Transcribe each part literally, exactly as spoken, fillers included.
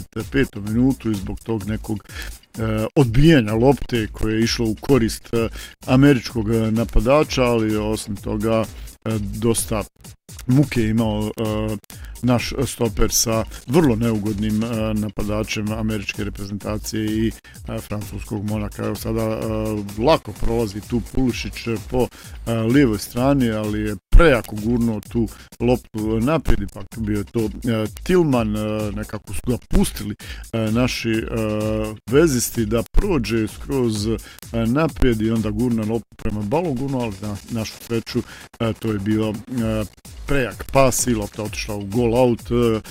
trideset petom minutu i zbog tog nekog e, odbijanja lopte koje je išlo u korist e, američkog napadača, ali osim toga e, dosta muke imao e, naš stoper sa vrlo neugodnim e, napadačem američke reprezentacije i e, francuskog Monaka. Evo sada e, lako prolazi tu Pulisic po e, lijevoj strani, ali je prejako gurnuo tu loptu naprijed, ipak bio je to e, Tillman, e, nekako su ga pustili e, naši e, vezisti da prođe skroz e, naprijed i onda gurna loptu prema Balogunu, ali na našu sreću e, to je bio e, prejak pas i lopta otišla u gol out, a,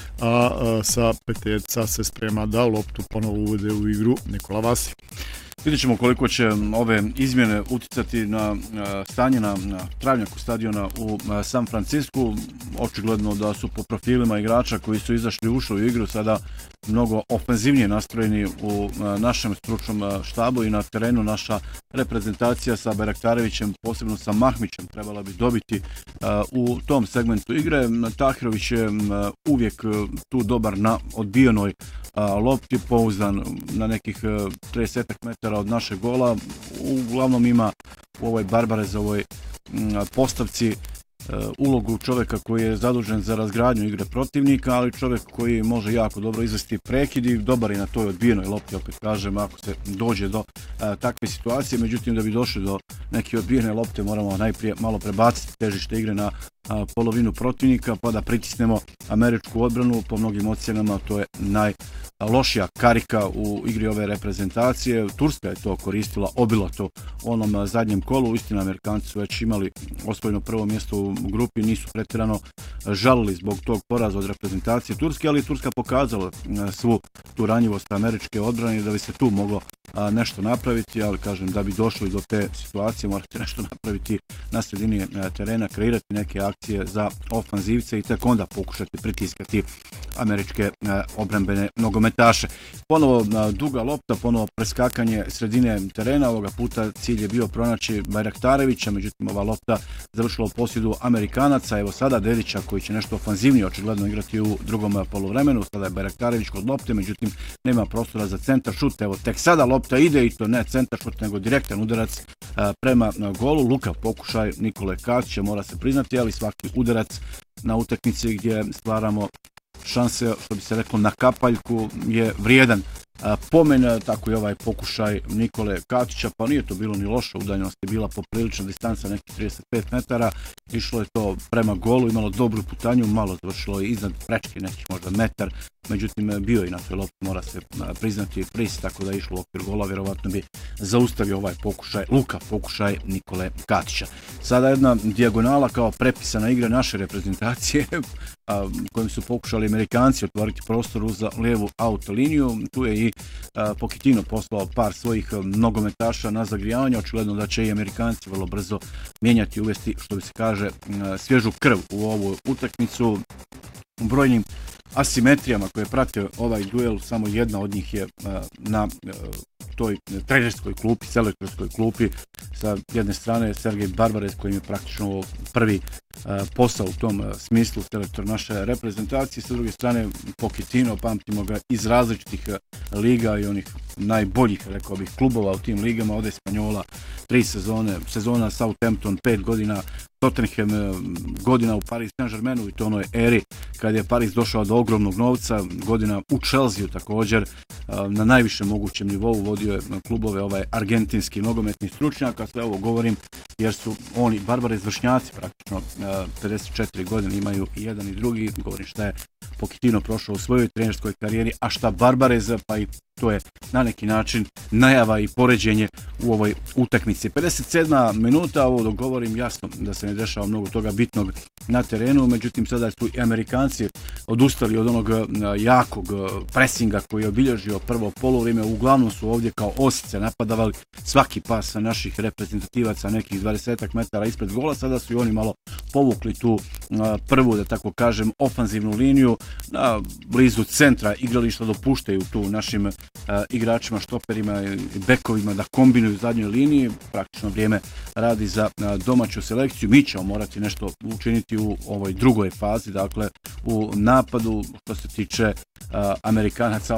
a sa peterca se sprema da loptu ponovo uvede u igru Nikola Vasi. Vidjet ćemo koliko će ove izmjene uticati na stanje na, na travnjaku stadiona u San Francisku. Očigledno da su po profilima igrača koji su izašli ušli u igru sada mnogo ofenzivnije nastrojeni u našem stručnom štabu i na terenu. Naša reprezentacija sa Bayraktarevićem, posebno sa Mahmićem, trebala bi dobiti u tom segmentu igre. Tahirović je uvijek tu dobar na odbijenoj lopti, pouzdan na nekih trideset metara od našeg gola. Uglavnom ima u ovoj Barbarezovoj postavci ulogu čovjeka koji je zadužen za razgradnju igre protivnika, ali čovjek koji može jako dobro izvesti prekid i dobar je na toj odbijenoj lopti, opet kažem, ako se dođe do a, takve situacije. Međutim, da bi došli do neke odbijene lopte moramo najprije malo prebaciti težište igre na a, polovinu protivnika, pa da pritisnemo američku odbranu. Po mnogim ocjenama to je najlošija karika u igri ove reprezentacije. Turska je to koristila obilato u onom zadnjem kolu. Istina, Amerikanci su već imali osvojeno prvo mjesto u grupi, nisu pretjerano žalili zbog tog poraza od reprezentacije Turske, ali Turska pokazala svu tu ranjivost američke odbrane da bi se tu moglo a, nešto napraviti, ali kažem, da bi došli do te situacije morate nešto napraviti na sredini a, terena, kreirati neke akcije za ofanzivce i tek onda pokušati pritiskati američke a, obrambene nogometaše. Ponovo a, duga lopta, ponovo preskakanje sredine terena, ovoga puta cilj je bio pronaći Bayraktarevića, međutim ova lopta završila u posjedu Amerikanaca. Evo sada Dedića koji će nešto ofanzivnije očigledno igrati u drugom poluvremenu. Sada je Bayraktarević kod lopte, međutim nema prostora za centar šut. Evo tek sada lopta ide i to ne centar šut nego direktan udarac a, prema golu. Luka pokušaj Nikole Katića, mora se priznati, ali svaki udarac na utakmici gdje stvaramo šanse, što bi se reklo, na kapaljku je vrijedan pomen, tako i ovaj pokušaj Nikole Katića, pa nije to bilo ni loše, udaljenost je bila poprilična distanca, nekih trideset pet metara, išlo je to prema golu, imalo dobru putanju, malo završilo je iznad prečke, nekih možda metar, međutim bio i na toj lopti, mora se priznati pris, tako da je išlo u okvir gola, vjerovatno bi zaustavio ovaj pokušaj, Luka pokušaj Nikole Katića. Sada jedna dijagonala kao prepisana igra naše reprezentacije, kojim su pokušali Amerikanci otvoriti prostoru za lijevu autoliniju. Tu je i Pochettino poslao par svojih nogometaša na zagrijavanje. Očigledno da će i Amerikanci vrlo brzo mijenjati, uvesti, što bi se kaže, svježu krv u ovu utakmicu. U brojnim asimetrijama koje prate ovaj duel, samo jedna od njih je na toj trenerskoj klupi, selektorskoj klupi. Sa jedne strane Sergej Barbarez, koji je praktično prvi posao u tom smislu, selektor naše reprezentacije. Sa druge strane Pochettino, pamtimo ga iz različitih liga i onih najboljih, rekao bih, klubova u tim ligama, od Espanjola tri sezone, sezona Southampton pet godina, Tottenham godina u Paris Saint-Germainu i to onoj eri kad je Paris došao do ogromnog novca, godina u Chelsea također na najvišem mogućem nivou, vodio je klubove ovaj argentinski nogometni stručnjak, a sve ovo govorim jer su oni Barbarez vršnjaci praktično, pedeset četiri godine imaju i jedan i drugi, govorim šta je Pochettino prošao u svojoj trenerskoj karijeri, a šta Barbarez, pa i to je na neki način najava i poređenje u ovoj utakmici. pedeset sedma minuta, ovo dok govorim, jasno da se ne dešava mnogo toga bitnog na terenu, međutim sada su i Amerikanci odustali od onog jakog presinga koji je obilježio prvo poluvrijeme. Uglavnom su ovdje kao osice napadavali svaki pas naših reprezentativaca nekih dvadeset metara ispred gola. Sada su i oni malo povukli tu prvu, da tako kažem, ofanzivnu liniju na blizu centra igrališta, dopuštaju tu našim uh, igračima, štoperima i bekovima da kombinuju u zadnjoj liniji. Praktično vrijeme radi za uh, domaću selekciju. Mi ćemo morati nešto učiniti u ovoj drugoj fazi, dakle u napadu što se tiče uh, Amerikanaca.